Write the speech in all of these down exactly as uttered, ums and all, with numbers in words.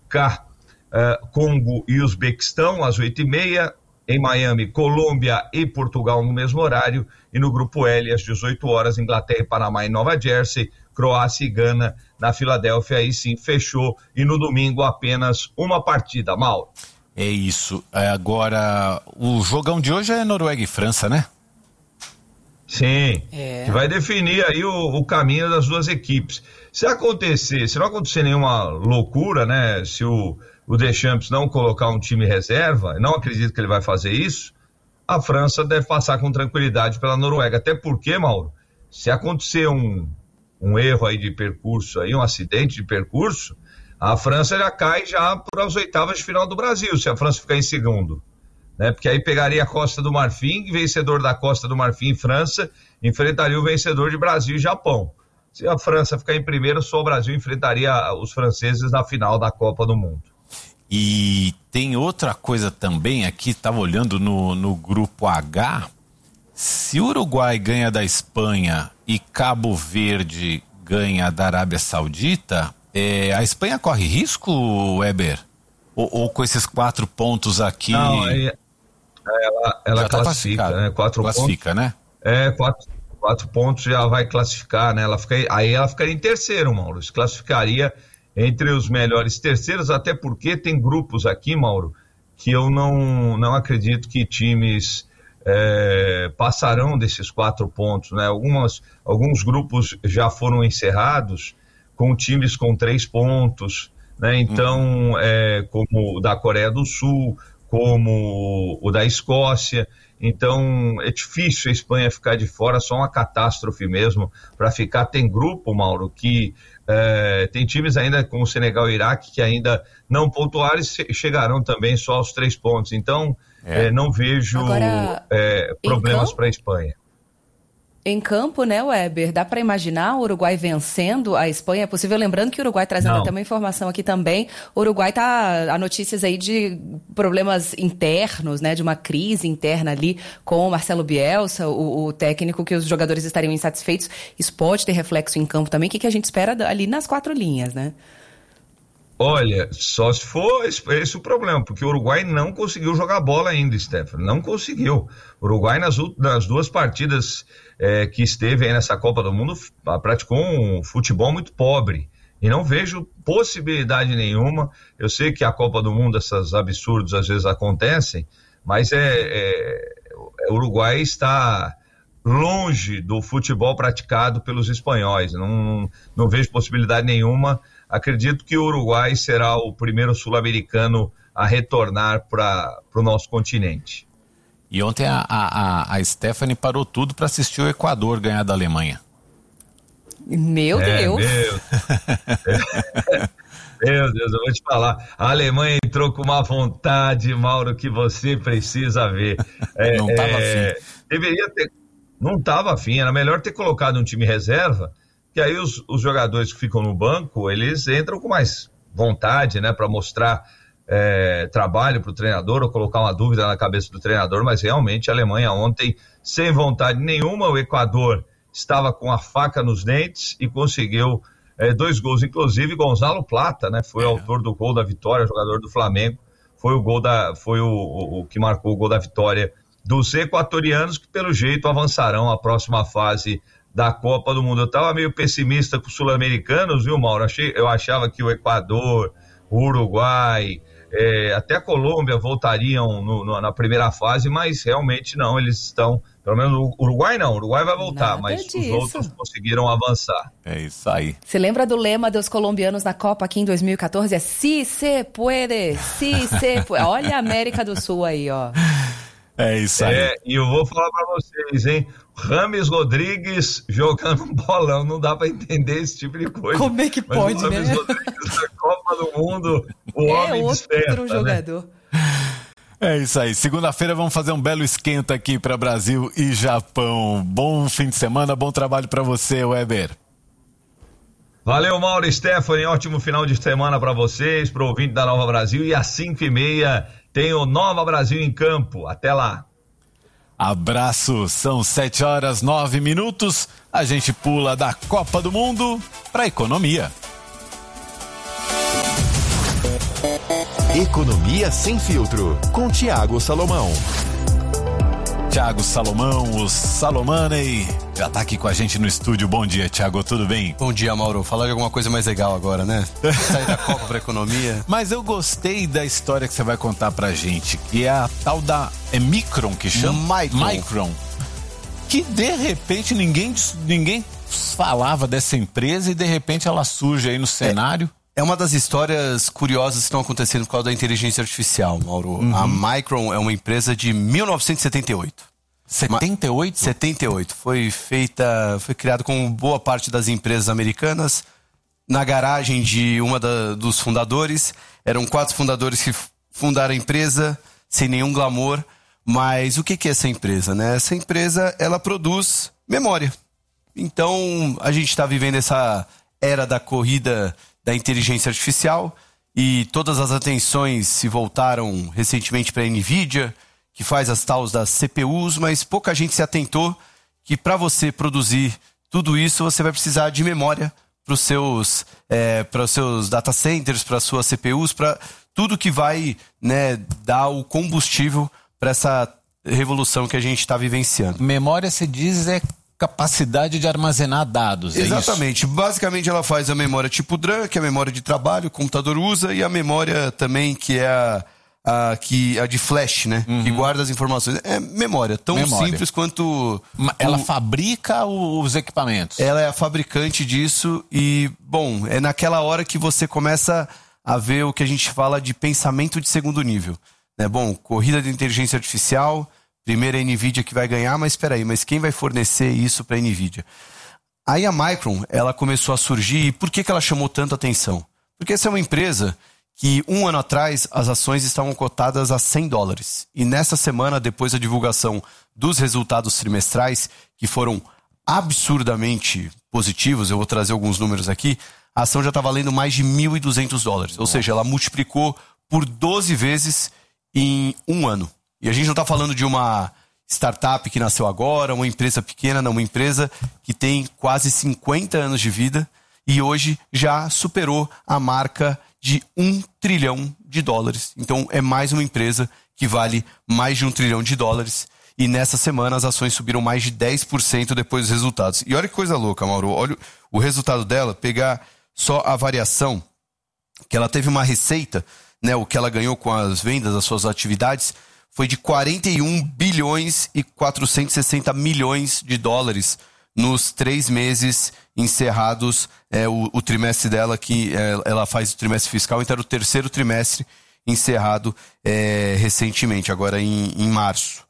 K, uh, Congo e Uzbequistão, às oito e meia. Em Miami, Colômbia e Portugal no mesmo horário. E no grupo L, às dezoito horas, Inglaterra e Panamá em Nova Jersey, Croácia e Gana na Filadélfia. Aí sim, fechou. E no domingo, apenas uma partida, Mauro. É isso. Agora, o jogão de hoje é Noruega e França, né? Sim, é. que vai definir aí o, o caminho das duas equipes. Se acontecer, se não acontecer nenhuma loucura, né, se o, o Deschamps não colocar um time reserva, não acredito que ele vai fazer isso, a França deve passar com tranquilidade pela Noruega, até porque, Mauro, se acontecer um, um erro aí de percurso, aí, um acidente de percurso, a França já cai já para as oitavas de final do Brasil, se a França ficar em segundo. Né, porque aí pegaria a Costa do Marfim, vencedor da Costa do Marfim, França, enfrentaria o vencedor de Brasil e Japão. Se a França ficar em primeiro, só o Brasil enfrentaria os franceses na final da Copa do Mundo. E tem outra coisa também aqui, estava olhando no, no grupo H, se o Uruguai ganha da Espanha e Cabo Verde ganha da Arábia Saudita, é, a Espanha corre risco, Weber? Ou, ou com esses quatro pontos aqui... Não, aí... Ela, ela já tá classifica, né? Quatro classifica, pontos, né? É, quatro, quatro pontos já vai classificar, né? Ela fica, aí ela ficaria em terceiro, Mauro. Se classificaria entre os melhores terceiros, até porque tem grupos aqui, Mauro, que eu não, não acredito que times é, passarão desses quatro pontos, né? Algumas, alguns grupos já foram encerrados com times com três pontos, né? Então, uhum. é, como o da Coreia do Sul, como o da Escócia. Então é difícil a Espanha ficar de fora, só uma catástrofe mesmo para ficar. Tem grupo, Mauro, que é, tem times ainda como o Senegal e Iraque que ainda não pontuaram e chegarão também só aos três pontos. Então é. É, não vejo Agora, é, problemas para a Espanha. Em campo, né, Weber, dá para imaginar o Uruguai vencendo a Espanha? É possível? Lembrando que o Uruguai, trazendo Não. até uma informação aqui também, o Uruguai tá, há notícias aí de problemas internos, né, de uma crise interna ali com o Marcelo Bielsa, o, o técnico, que os jogadores estariam insatisfeitos. Isso pode ter reflexo em campo também. O que, que a gente espera ali nas quatro linhas, né? Olha, só se for esse, esse o problema, porque o Uruguai não conseguiu jogar bola ainda, Stefano, não conseguiu. O Uruguai nas, nas duas partidas é, que esteve aí nessa Copa do Mundo praticou um futebol muito pobre e não vejo possibilidade nenhuma. Eu sei que a Copa do Mundo, esses absurdos às vezes acontecem, mas é, é, o Uruguai está longe do futebol praticado pelos espanhóis, não, não vejo possibilidade nenhuma. Acredito que o Uruguai será o primeiro sul-americano a retornar para o nosso continente. E ontem a, a, a Stephanie parou tudo para assistir o Equador ganhar da Alemanha. Meu é, Deus! Meu... meu Deus, eu vou te falar. A Alemanha entrou com uma vontade, Mauro, que você precisa ver. É, não estava é, afim. Deveria ter... Não estava afim, era melhor ter colocado um time reserva, que aí os, os jogadores que ficam no banco, eles entram com mais vontade, né, para mostrar é, trabalho para o treinador ou colocar uma dúvida na cabeça do treinador, mas realmente a Alemanha ontem, sem vontade nenhuma, o Equador estava com a faca nos dentes e conseguiu é, dois gols, inclusive Gonzalo Plata, né, foi é. o autor do gol da vitória, jogador do Flamengo, foi o gol da, foi o, o, o que marcou o gol da vitória dos equatorianos, que pelo jeito avançarão à próxima fase da Copa do Mundo. Eu estava meio pessimista com os sul-americanos, viu, Mauro? Achei, eu achava que o Equador, o Uruguai, é, até a Colômbia voltariam no, no, na primeira fase, mas realmente não, eles estão, pelo menos o Uruguai não, o Uruguai vai voltar, Nada mas disso. Os outros conseguiram avançar. É isso aí. Você lembra do lema dos colombianos na Copa aqui em dois mil e catorze? É "Si se puede, si se puede". Olha a América do Sul aí, ó. É isso aí. É, e eu vou falar pra vocês, hein? Rames Rodrigues jogando um bolão, não dá pra entender esse tipo de coisa. Como é que Mas pode, o né? Rames Rodrigues na Copa do Mundo, o é homem outro desperta, jogador. Né? É isso aí. Segunda-feira vamos fazer um belo esquenta aqui para Brasil e Japão. Bom fim de semana, bom trabalho para você, Weber. Valeu, Mauro e Stephanie, ótimo final de semana para vocês, pro ouvinte da Nova Brasil, e às cinco e meia tem o Nova Brasil em campo. Até lá. Abraço, são sete horas nove minutos, a gente pula da Copa do Mundo para a economia. Economia Sem Filtro, com Thiago Salomão. Thiago Salomão, o Salomoney, já tá aqui com a gente no estúdio. Bom dia, Thiago, tudo bem? Bom dia, Mauro. Falar de alguma coisa mais legal agora, né? Sair da Copa pra economia. Mas eu gostei da história que você vai contar pra gente, que é a tal da... É Micron que chama? Micron. Micron. Que de repente ninguém, ninguém falava dessa empresa e de repente ela surge aí no cenário. É, é uma das histórias curiosas que estão acontecendo por causa da inteligência artificial, Mauro. Uhum. A Micron é uma empresa de mil novecentos e setenta e oito. setenta e oito? setenta e oito. Foi feita, foi criada como boa parte das empresas americanas, na garagem de uma da, dos fundadores. Eram quatro fundadores que fundaram a empresa, sem nenhum glamour. Mas o que, que é essa empresa, né? Essa empresa, ela produz memória. Então, a gente está vivendo essa era da corrida da inteligência artificial e todas as atenções se voltaram recentemente para a NVIDIA, que faz as tals das C P Us, mas pouca gente se atentou que para você produzir tudo isso, você vai precisar de memória para os seus, é, para os seus data centers, para as suas C P Us, para tudo que vai, né, dar o combustível para essa revolução que a gente está vivenciando. Memória, se diz, é capacidade de armazenar dados. Exatamente. É isso? Basicamente, ela faz a memória tipo D R A M, que é a memória de trabalho, o computador usa, e a memória também, que é a, a, que, a de flash, né? Uhum. Que guarda as informações. É memória, tão memória. simples quanto... Ela o... fabrica os equipamentos? Ela é a fabricante disso e, bom, é naquela hora que você começa a ver o que a gente fala de pensamento de segundo nível. Né? Bom, corrida de inteligência artificial... Primeiro é a NVIDIA que vai ganhar, mas espera aí, mas quem vai fornecer isso para a NVIDIA? Aí a Micron, ela começou a surgir, e por que, que ela chamou tanta atenção? Porque essa é uma empresa que um ano atrás as ações estavam cotadas a cem dólares. E nessa semana, depois da divulgação dos resultados trimestrais, que foram absurdamente positivos, eu vou trazer alguns números aqui, a ação já está valendo mais de mil e duzentos dólares. Ou seja, ela multiplicou por doze vezes em um ano. E a gente não está falando de uma startup que nasceu agora, uma empresa pequena, não, uma empresa que tem quase cinquenta anos de vida e hoje já superou a marca de um trilhão de dólares. Então é mais uma empresa que vale mais de um trilhão de dólares. E nessa semana as ações subiram mais de dez por cento depois dos resultados. E olha que coisa louca, Mauro. Olha o resultado dela, pegar só a variação, que ela teve uma receita, né, o que ela ganhou com as vendas das suas atividades, foi de quarenta e um bilhões e quatrocentos e sessenta milhões de dólares nos três meses encerrados, é, o, o trimestre dela, que é, ela faz o trimestre fiscal, então era o terceiro trimestre encerrado é, recentemente, agora em, em março.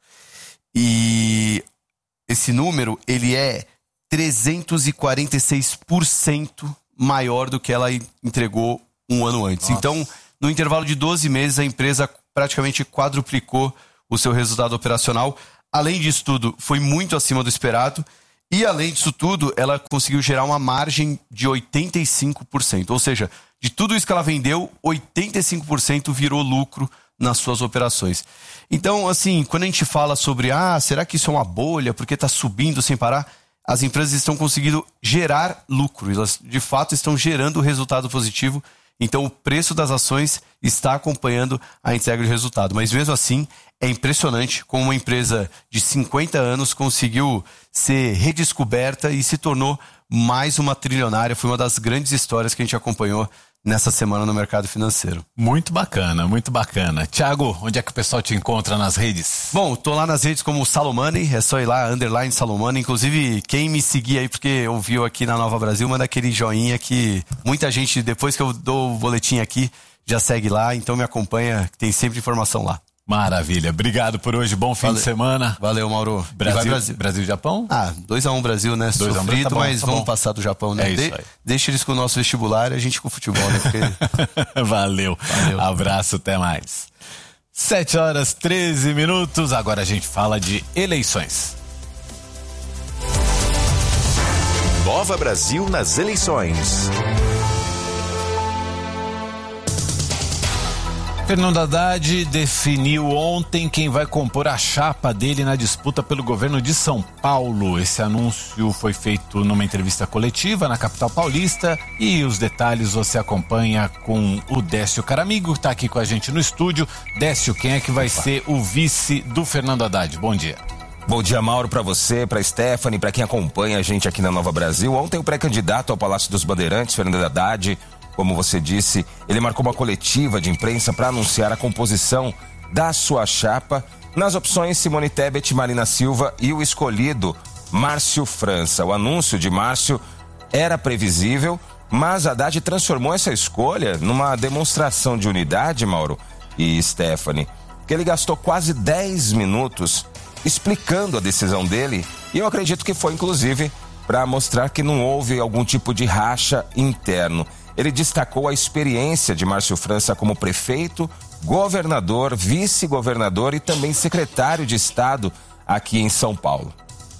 E esse número, ele é trezentos e quarenta e seis por cento maior do que ela entregou um ano antes. Nossa. Então, no intervalo de doze meses, a empresa praticamente quadruplicou o seu resultado operacional. Além disso tudo, foi muito acima do esperado. E além disso tudo, ela conseguiu gerar uma margem de oitenta e cinco por cento. Ou seja, de tudo isso que ela vendeu, oitenta e cinco por cento virou lucro nas suas operações. Então, assim, quando a gente fala sobre, ah, será que isso é uma bolha, porque está subindo sem parar? As empresas estão conseguindo gerar lucro. Elas, de fato, estão gerando resultado positivo. Então, o preço das ações está acompanhando a entrega de resultado. Mas, mesmo assim, é impressionante como uma empresa de cinquenta anos conseguiu ser redescoberta e se tornou mais uma trilionária. Foi uma das grandes histórias que a gente acompanhou nessa semana no mercado financeiro. Muito bacana, muito bacana. Thiago, onde é que o pessoal te encontra nas redes? Bom, tô lá nas redes como Salomoney, é só ir lá, underline Salomoney. Inclusive, quem me seguir aí, porque ouviu aqui na Nova Brasil, manda aquele joinha que muita gente, depois que eu dou o boletim aqui, já segue lá, então me acompanha, que tem sempre informação lá. Maravilha, obrigado por hoje, bom fim Valeu. de semana. Valeu, Mauro. Brasil, Brasil. Brasil e Japão? Ah, dois a um Brasil, né? dois a um Sofrido, tá bom, mas tá vamos bom. passar do Japão, né? É isso De, aí. Deixa eles com o nosso vestibular e a gente com o futebol, né? Porque... Valeu. Valeu, abraço, até mais. sete horas, treze minutos, agora a gente fala de eleições. Nova Brasil nas eleições. Fernando Haddad definiu ontem quem vai compor a chapa dele na disputa pelo governo de São Paulo. Esse anúncio foi feito numa entrevista coletiva na capital paulista e os detalhes você acompanha com o Décio Caramigo, que está aqui com a gente no estúdio. Décio, quem é que vai Opa. ser o vice do Fernando Haddad? Bom dia. Bom dia, Mauro, para você, para Stephanie, para quem acompanha a gente aqui na Nova Brasil. Ontem o pré-candidato ao Palácio dos Bandeirantes, Fernando Haddad, como você disse, ele marcou uma coletiva de imprensa para anunciar a composição da sua chapa. Nas opções, Simone Tebet, Marina Silva e o escolhido Márcio França. O anúncio de Márcio era previsível, mas Haddad transformou essa escolha numa demonstração de unidade, Mauro e Stephanie, que ele gastou quase dez minutos explicando a decisão dele, e eu acredito que foi inclusive para mostrar que não houve algum tipo de racha interno. Ele destacou a experiência de Márcio França como prefeito, governador, vice-governador e também secretário de Estado aqui em São Paulo.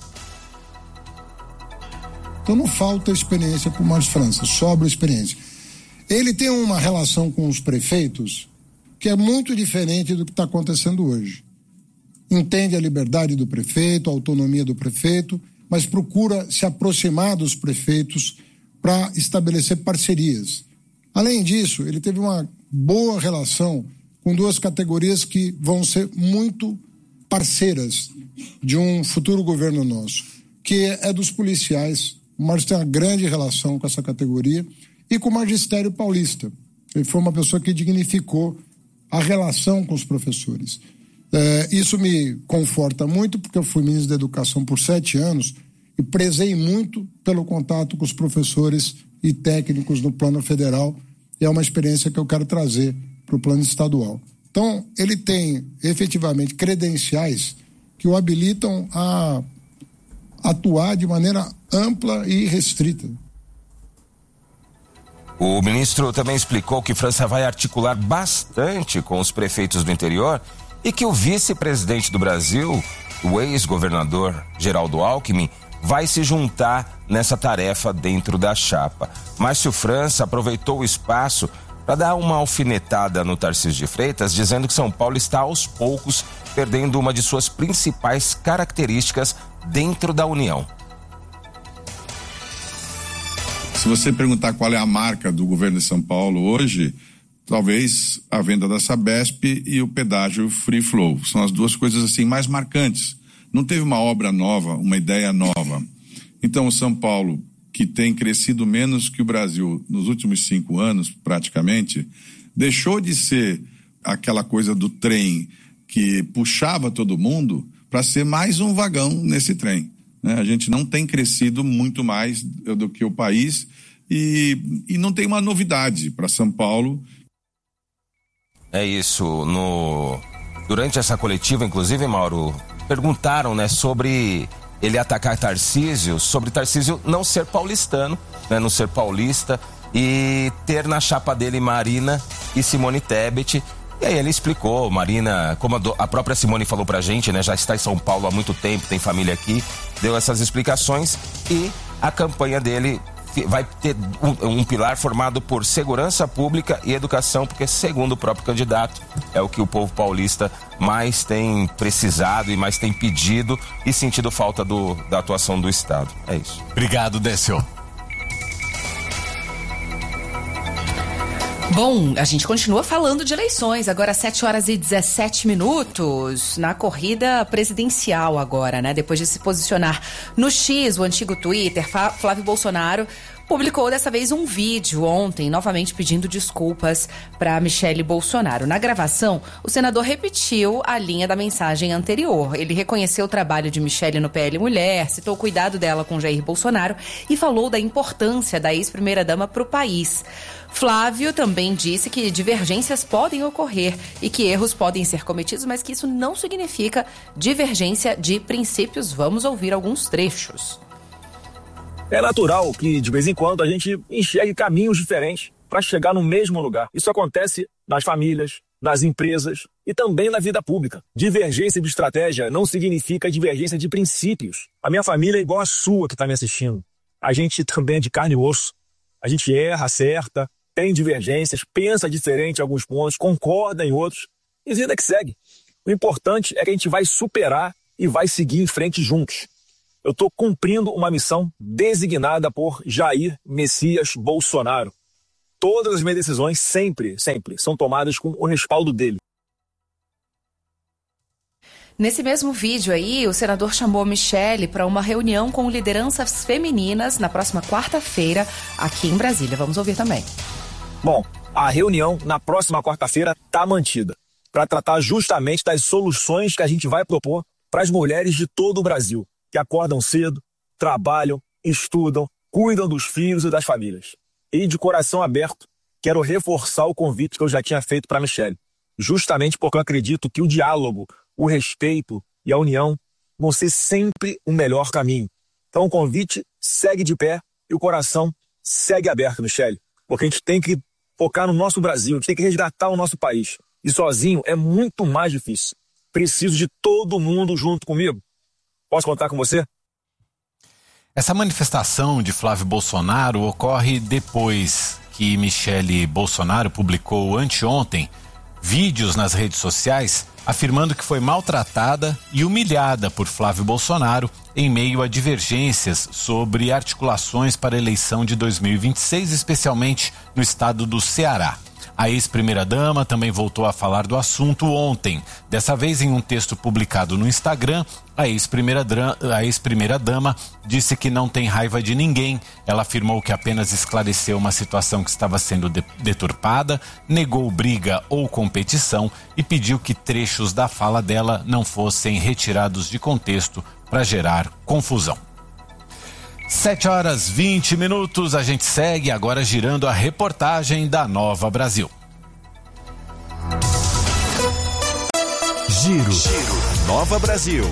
Então não falta experiência para o Márcio França, sobra experiência. Ele tem uma relação com os prefeitos que é muito diferente do que está acontecendo hoje. Entende a liberdade do prefeito, a autonomia do prefeito, mas procura se aproximar dos prefeitos para estabelecer parcerias. Além disso, ele teve uma boa relação com duas categorias que vão ser muito parceiras de um futuro governo nosso, que é dos policiais. O Márcio tem uma grande relação com essa categoria e com o magistério paulista. Ele foi uma pessoa que dignificou a relação com os professores. É, isso me conforta muito, porque eu fui ministro da Educação por sete anos e prezei muito pelo contato com os professores e técnicos no plano federal, e é uma experiência que eu quero trazer para o plano estadual. Então, ele tem efetivamente credenciais que o habilitam a atuar de maneira ampla e restrita. O ministro também explicou que França vai articular bastante com os prefeitos do interior e que o vice-presidente do Brasil, o ex-governador Geraldo Alckmin, vai se juntar nessa tarefa dentro da chapa. Márcio França aproveitou o espaço para dar uma alfinetada no Tarcísio de Freitas, dizendo que São Paulo está aos poucos perdendo uma de suas principais características dentro da União. Se você perguntar qual é a marca do governo de São Paulo hoje, talvez a venda da Sabesp e o pedágio Free Flow. São as duas coisas assim mais marcantes. Não teve uma obra nova, uma ideia nova. Então, o São Paulo, que tem crescido menos que o Brasil nos últimos cinco anos, praticamente, deixou de ser aquela coisa do trem que puxava todo mundo para ser mais um vagão nesse trem. Né? A gente não tem crescido muito mais do que o país e, e não tem uma novidade para São Paulo. É isso. No... Durante essa coletiva, inclusive, Mauro, perguntaram, né, sobre ele atacar Tarcísio, sobre Tarcísio não ser paulistano, né, não ser paulista e ter na chapa dele Marina e Simone Tebet. E aí ele explicou, Marina, como a, do, a própria Simone falou pra gente, né, já está em São Paulo há muito tempo, tem família aqui, deu essas explicações e a campanha dele vai ter um, um pilar formado por segurança pública e educação, porque segundo o próprio candidato, é o que o povo paulista mais tem precisado e mais tem pedido e sentido falta do, da atuação do Estado. É isso. Obrigado, Décio. Bom, a gente continua falando de eleições, agora sete horas e dezessete minutos, na corrida presidencial agora, né? Depois de se posicionar no X, o antigo Twitter, Flávio Bolsonaro publicou dessa vez um vídeo ontem, novamente pedindo desculpas para Michele Bolsonaro. Na gravação, o senador repetiu a linha da mensagem anterior. Ele reconheceu o trabalho de Michele no P L Mulher, citou o cuidado dela com Jair Bolsonaro e falou da importância da ex-primeira-dama para o país. Flávio também disse que divergências podem ocorrer e que erros podem ser cometidos, mas que isso não significa divergência de princípios. Vamos ouvir alguns trechos. É natural que, de vez em quando, a gente enxergue caminhos diferentes para chegar no mesmo lugar. Isso acontece nas famílias, nas empresas e também na vida pública. Divergência de estratégia não significa divergência de princípios. A minha família é igual a sua que está me assistindo. A gente também é de carne e osso. A gente erra, acerta, tem divergências, pensa diferente em alguns pontos, concorda em outros, e vida que segue. O importante é que a gente vai superar e vai seguir em frente juntos. Eu estou cumprindo uma missão designada por Jair Messias Bolsonaro. Todas as minhas decisões sempre, sempre são tomadas com o respaldo dele. Nesse mesmo vídeo aí, o senador chamou Michele para uma reunião com lideranças femininas na próxima quarta-feira aqui em Brasília. Vamos ouvir também. Bom, a reunião na próxima quarta-feira está mantida para tratar justamente das soluções que a gente vai propor para as mulheres de todo o Brasil, que acordam cedo, trabalham, estudam, cuidam dos filhos e das famílias. E de coração aberto, quero reforçar o convite que eu já tinha feito para a Michele, justamente porque eu acredito que o diálogo, o respeito e a união vão ser sempre o melhor caminho. Então o convite segue de pé e o coração segue aberto, Michele, porque a gente tem que focar no nosso Brasil, a gente tem que resgatar o nosso país. E sozinho é muito mais difícil. Preciso de todo mundo junto comigo. Posso contar com você? Essa manifestação de Flávio Bolsonaro ocorre depois que Michele Bolsonaro publicou anteontem vídeos nas redes sociais afirmando que foi maltratada e humilhada por Flávio Bolsonaro em meio a divergências sobre articulações para a eleição de dois mil e vinte e seis, especialmente no estado do Ceará. A ex-primeira-dama também voltou a falar do assunto ontem. Dessa vez, em um texto publicado no Instagram, a ex-primeira-dama a ex-primeira-dama disse que não tem raiva de ninguém. Ela afirmou que apenas esclareceu uma situação que estava sendo de- deturpada, negou briga ou competição e pediu que trechos da fala dela não fossem retirados de contexto para gerar confusão. sete horas e vinte minutos, a gente segue agora girando a reportagem da Nova Brasil. Giro. Giro. Nova Brasil.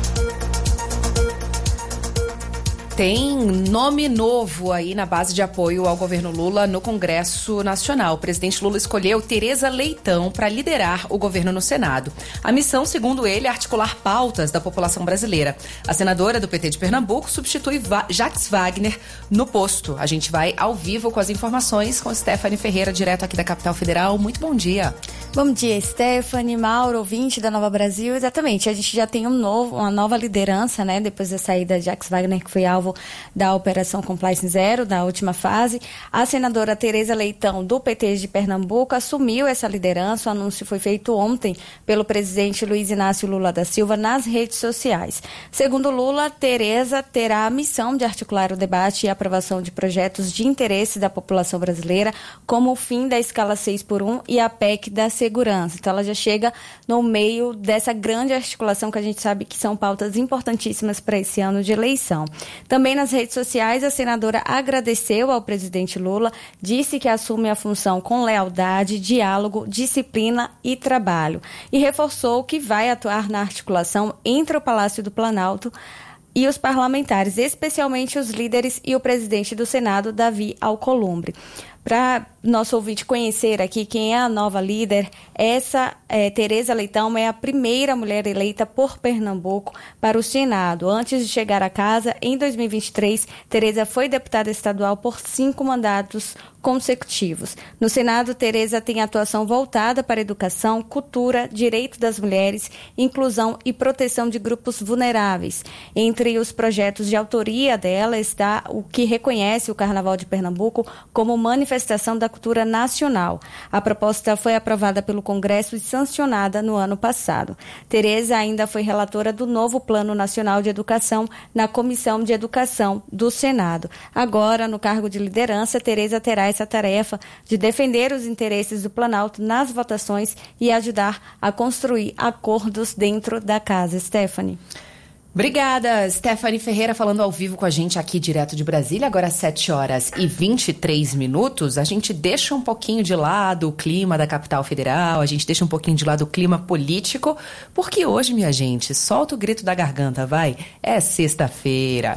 Tem nome novo aí na base de apoio ao governo Lula no Congresso Nacional. O presidente Lula escolheu Tereza Leitão para liderar o governo no Senado. A missão, segundo ele, é articular pautas da população brasileira. A senadora do P T de Pernambuco substitui Va- Jacques Wagner no posto. A gente vai ao vivo com as informações com Stephanie Ferreira, direto aqui da Capital Federal. Muito bom dia. Bom dia, Stephanie, Mauro, ouvinte da Nova Brasil. Exatamente, a gente já tem um novo, uma nova liderança, né? Depois da saída de Jacques Wagner, que foi alvo da Operação Compliance Zero, da última fase. A senadora Tereza Leitão, do P T de Pernambuco, assumiu essa liderança. O anúncio foi feito ontem pelo presidente Luiz Inácio Lula da Silva nas redes sociais. Segundo Lula, Tereza terá a missão de articular o debate e a aprovação de projetos de interesse da população brasileira, como o fim da escala seis por um e a P E C da segurança. Então, ela já chega no meio dessa grande articulação que a gente sabe que são pautas importantíssimas para esse ano de eleição. Também nas redes sociais, a senadora agradeceu ao presidente Lula, disse que assume a função com lealdade, diálogo, disciplina e trabalho. E reforçou que vai atuar na articulação entre o Palácio do Planalto e os parlamentares, especialmente os líderes e o presidente do Senado, Davi Alcolumbre. Para nosso ouvinte conhecer aqui quem é a nova líder, essa é, Tereza Leitão é a primeira mulher eleita por Pernambuco para o Senado. Antes de chegar à casa, em dois mil e vinte e três, Tereza foi deputada estadual por cinco mandatos consecutivos. No Senado, Tereza tem atuação voltada para educação, cultura, direito das mulheres, inclusão e proteção de grupos vulneráveis. Entre os projetos de autoria dela está o que reconhece o Carnaval de Pernambuco como manifestação da cultura nacional. A proposta foi aprovada pelo Congresso e sancionada no ano passado. Tereza ainda foi relatora do novo Plano Nacional de Educação na Comissão de Educação do Senado. Agora, no cargo de liderança, Tereza terá essa tarefa de defender os interesses do Planalto nas votações e ajudar a construir acordos dentro da casa. Stephanie. Obrigada, Stephanie Ferreira, falando ao vivo com a gente aqui direto de Brasília. Agora às sete horas e vinte e três minutos, a gente deixa um pouquinho de lado o clima da capital federal, a gente deixa um pouquinho de lado o clima político, porque hoje, minha gente, solta o grito da garganta, vai, é sexta-feira.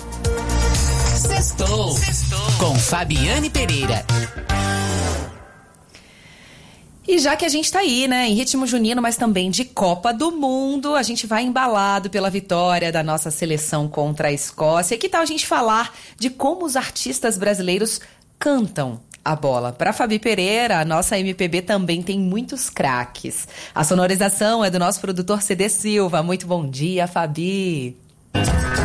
Sextou, Sextou. Com Fabiane Pereira. E já que a gente está aí, né, em ritmo junino, mas também de Copa do Mundo, a gente vai embalado pela vitória da nossa seleção contra a Escócia. E que tal a gente falar de como os artistas brasileiros cantam a bola. Para Fabi Pereira, a nossa M P B também tem muitos craques. A sonorização é do nosso produtor C D Silva. Muito bom dia, Fabi.